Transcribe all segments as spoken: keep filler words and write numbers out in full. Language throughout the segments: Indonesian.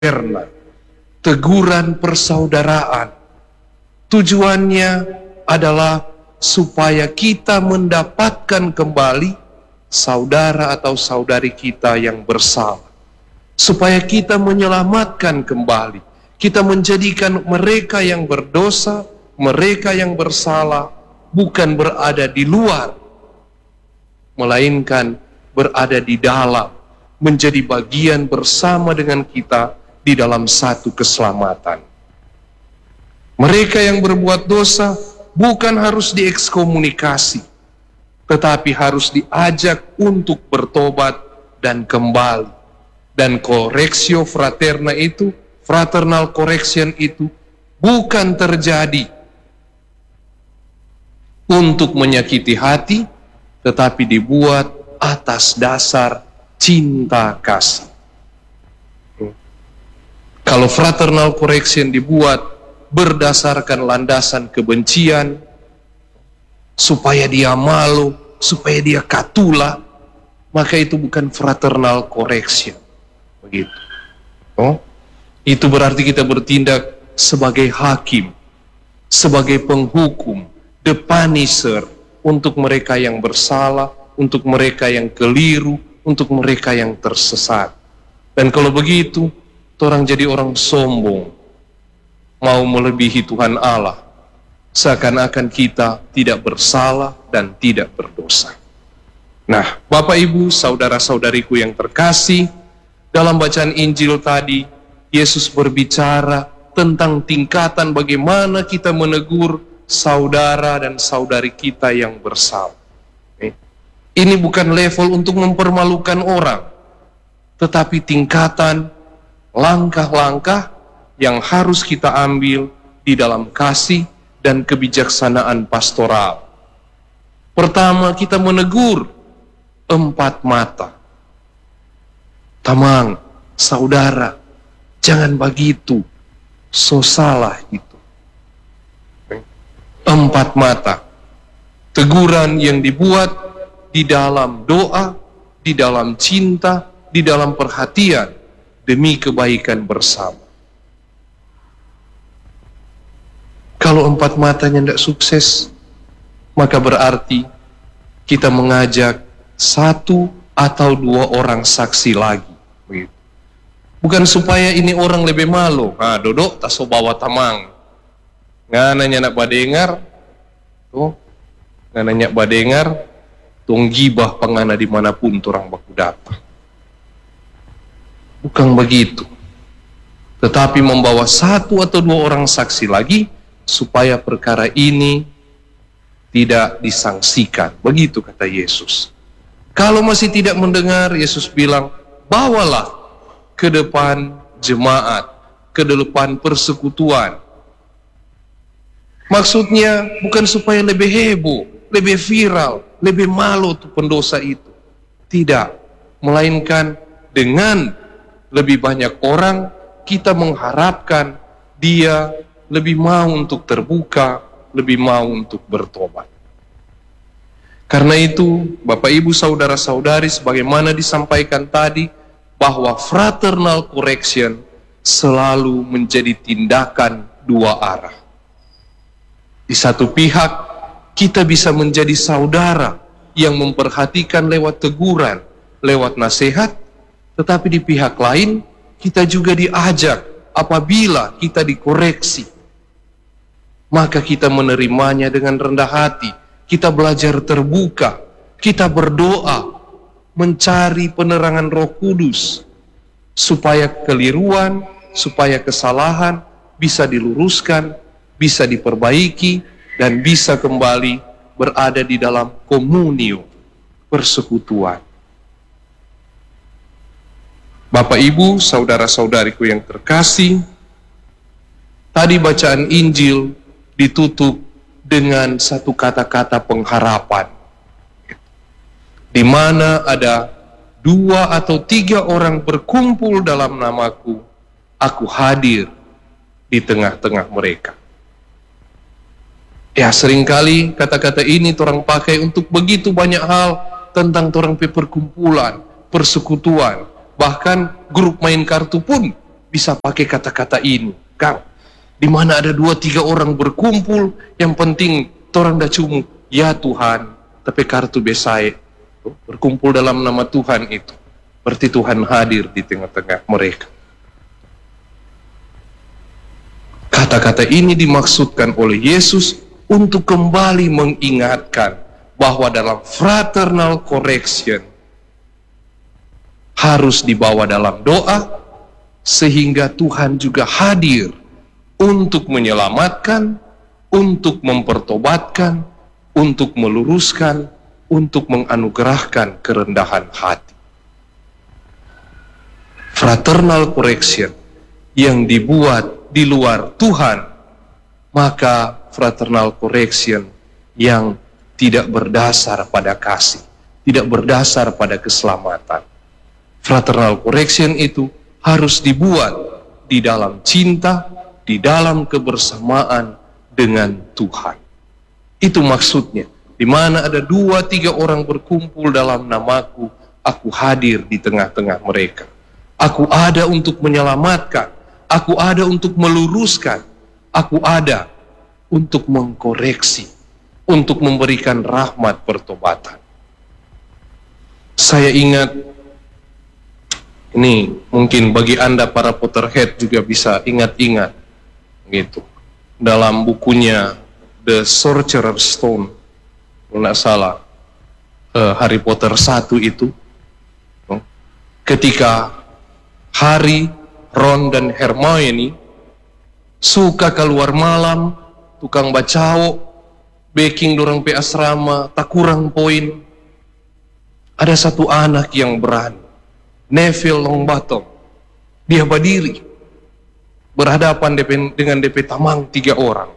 fraterna, teguran persaudaraan. Tujuannya adalah supaya kita mendapatkan kembali saudara atau saudari kita yang bersalah. Supaya kita menyelamatkan kembali. Kita menjadikan mereka yang berdosa, mereka yang bersalah, bukan berada di luar, melainkan berada di dalam, menjadi bagian bersama dengan kita di dalam satu keselamatan. Mereka yang berbuat dosa bukan harus diekskomunikasi, tetapi harus diajak untuk bertobat dan kembali. Dan koreksio fraterna itu, fraternal correction itu bukan terjadi untuk menyakiti hati, tetapi dibuat atas dasar cinta kasih. Kalau fraternal correction dibuat berdasarkan landasan kebencian, supaya dia malu, supaya dia katula, maka itu bukan fraternal correction. Begitu. Oh, itu berarti kita bertindak sebagai hakim, sebagai penghukum, the punisher, untuk mereka yang bersalah, untuk mereka yang keliru, untuk mereka yang tersesat. Dan kalau begitu, orang jadi orang sombong, mau melebihi Tuhan Allah, seakan-akan kita tidak bersalah dan tidak berdosa. Nah, Bapak Ibu, saudara-saudariku yang terkasih, dalam bacaan Injil tadi, Yesus berbicara tentang tingkatan bagaimana kita menegur saudara dan saudari kita yang bersalah. Ini bukan level untuk mempermalukan orang, tetapi tingkatan langkah-langkah yang harus kita ambil di dalam kasih dan kebijaksanaan pastoral. Pertama, kita menegur empat mata. Tamang, saudara, jangan begitu, so salah itu. Empat mata. Teguran yang dibuat di dalam doa, di dalam cinta, di dalam perhatian, demi kebaikan bersama. Kalau empat matanya tidak sukses, maka berarti kita mengajak satu atau dua orang saksi lagi. Begitu. Bukan supaya ini orang lebih malu. Nah, dodok tak so bawa tamang. Ngananya nak badengar, tuh, ngananya badengar, tung gibah pangana dimanapun orang baku datang. Bukan begitu. Tetapi membawa satu atau dua orang saksi lagi, supaya perkara ini tidak disangsikan. Begitu kata Yesus. Kalau masih tidak mendengar, Yesus bilang, bawalah ke depan jemaat, ke depan persekutuan. Maksudnya bukan supaya lebih heboh, lebih viral, lebih malu tuh pendosa itu. Tidak, melainkan dengan lebih banyak orang, kita mengharapkan dia lebih mau untuk terbuka, lebih mau untuk bertobat. Karena itu, Bapak Ibu saudara-saudari, sebagaimana disampaikan tadi, bahwa fraternal correction selalu menjadi tindakan dua arah. Di satu pihak, kita bisa menjadi saudara yang memperhatikan lewat teguran, lewat nasihat, tetapi di pihak lain, kita juga diajak apabila kita dikoreksi, maka kita menerimanya dengan rendah hati, kita belajar terbuka, kita berdoa, mencari penerangan Roh Kudus, supaya keliruan, supaya kesalahan bisa diluruskan, bisa diperbaiki, dan bisa kembali berada di dalam komunio, persekutuan. Bapak Ibu, saudara-saudariku yang terkasih, tadi bacaan Injil ditutup dengan satu kata-kata pengharapan, di mana ada dua atau tiga orang berkumpul dalam namaku, aku hadir di tengah-tengah mereka. Ya, seringkali kata-kata ini orang pakai untuk begitu banyak hal tentang orang perkumpulan, persekutuan, bahkan grup main kartu pun bisa pakai kata-kata ini, Kang. Di mana ada dua tiga orang berkumpul, yang penting torang dah cumu, ya Tuhan, tapi kartu besai berkumpul dalam nama Tuhan itu, berarti Tuhan hadir di tengah-tengah mereka. Kata-kata ini dimaksudkan oleh Yesus untuk kembali mengingatkan bahwa dalam fraternal correction harus dibawa dalam doa, sehingga Tuhan juga hadir untuk menyelamatkan, untuk mempertobatkan, untuk meluruskan, untuk menganugerahkan kerendahan hati. Fraternal correction yang dibuat di luar Tuhan, maka fraternal correction yang tidak berdasar pada kasih, tidak berdasar pada keselamatan. Fraternal correction itu harus dibuat di dalam cinta, di dalam kebersamaan dengan Tuhan. Itu maksudnya, di mana ada dua tiga orang berkumpul dalam namaku, aku hadir di tengah-tengah mereka. Aku ada untuk menyelamatkan, aku ada untuk meluruskan, aku ada untuk mengkoreksi, untuk memberikan rahmat pertobatan. Saya ingat, ini mungkin bagi Anda para Potterhead juga bisa ingat-ingat, gitu. Dalam bukunya The Sorcerer's Stone, kalau tidak salah, uh, Harry Potter satu itu, ketika Harry, Ron, dan Hermione suka keluar malam, tukang bacao, baking dorang pe asrama, tak kurang poin. Ada satu anak yang berani, Neville Longbottom. Dia berdiri, berhadapan dengan D P tamang tiga orang.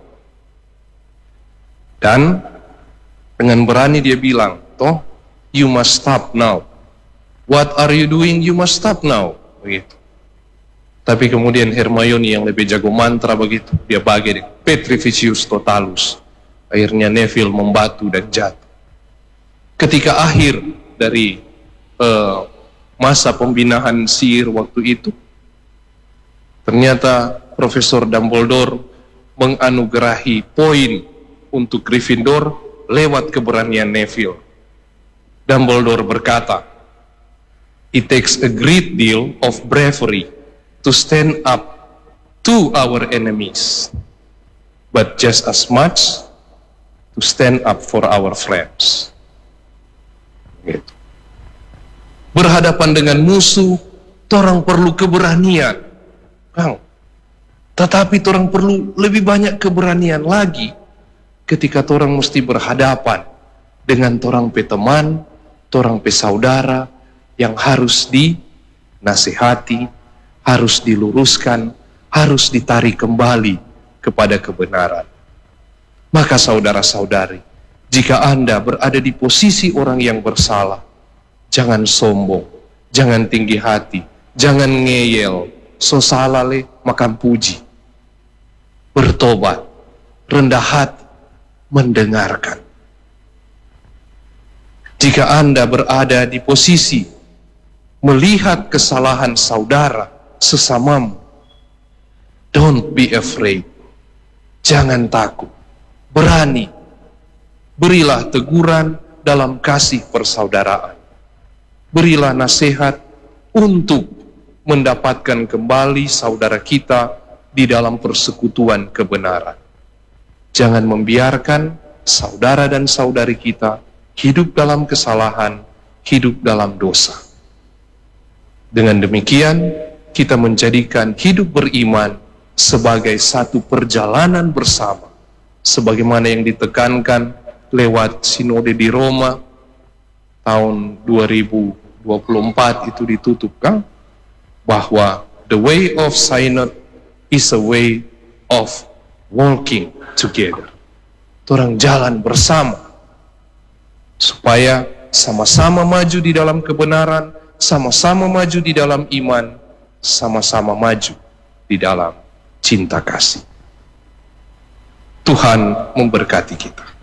Dan dengan berani dia bilang, toh, you must stop now. What are you doing? You must stop now. Begitu. Tapi kemudian Hermione yang lebih jago mantra begitu, dia bagi Petrificius Totalus. Akhirnya Neville membatu dan jatuh. Ketika akhir dari uh, masa pembinaan sihir waktu itu, ternyata Profesor Dumbledore menganugerahi poin untuk Gryffindor lewat keberanian Neville. Dumbledore berkata, "It takes a great deal of bravery to stand up to our enemies, but just as much to stand up for our friends." Gitu. Berhadapan dengan musuh, orang perlu keberanian, Kang. Tetapi orang perlu lebih banyak keberanian lagi ketika orang mesti berhadapan dengan orang pe teman, orang pe saudara yang harus dinasihati, harus diluruskan, harus ditarik kembali kepada kebenaran. Maka saudara-saudari, jika Anda berada di posisi orang yang bersalah, jangan sombong, jangan tinggi hati, jangan ngeyel, so salah le, makan puji. Bertobat, rendah hati, mendengarkan. Jika Anda berada di posisi melihat kesalahan saudara sesamamu, don't be afraid. Jangan takut. Berani. Berilah teguran dalam kasih persaudaraan. Berilah nasihat untuk mendapatkan kembali saudara kita di dalam persekutuan kebenaran. Jangan membiarkan saudara dan saudari kita hidup dalam kesalahan, hidup dalam dosa. Dengan demikian, kita menjadikan hidup beriman sebagai satu perjalanan bersama, sebagaimana yang ditekankan lewat sinode di Roma tahun dua ribu dua puluh empat itu ditutup, kan? Bahwa the way of synod is a way of walking together. Orang jalan bersama supaya sama-sama maju di dalam kebenaran, sama-sama maju di dalam iman, sama-sama maju di dalam cinta kasih. Tuhan memberkati kita.